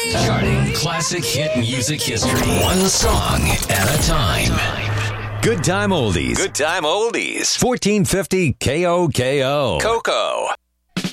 Charting classic hit music history. One song at a time. Good Time Oldies. Good Time Oldies. 1450 KOKO. Coco.